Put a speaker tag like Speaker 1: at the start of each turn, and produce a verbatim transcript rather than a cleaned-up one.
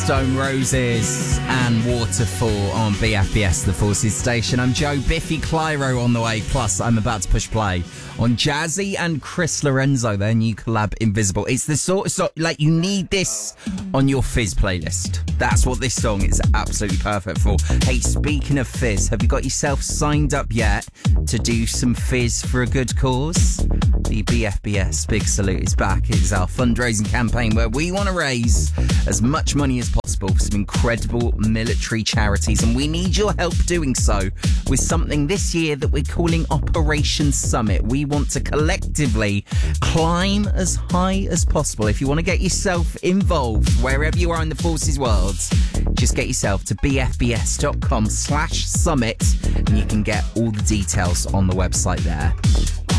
Speaker 1: Stone Roses and Waterfall on B F B S, the Forces Station. I'm Joe Biffy Clyro on the way. Plus, I'm about to push play on Jazzy and Chris Lorenzo, their new collab, Invisible. It's the sort of song, like, you need this on your Fizz playlist. That's what this song is absolutely perfect for. Hey, speaking of Fizz, have you got yourself signed up yet to do some Fizz for a good cause? The B F B S Big Salute is back. It is our fundraising campaign where we want to raise as much money as possible for some incredible military charities, and we need your help doing so with something this year that we're calling Operation Summit. We want to collectively climb as high as possible. If you want to get yourself involved wherever you are in the forces world, just get yourself to bfbs.com slash summit and you can get all the details on the website there.